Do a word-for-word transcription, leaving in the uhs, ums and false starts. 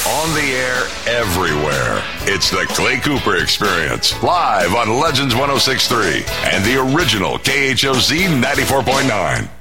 On the air everywhere. It's the Clay Cooper Experience. Live on Legends one oh six point three and the original K H O Z ninety-four point nine.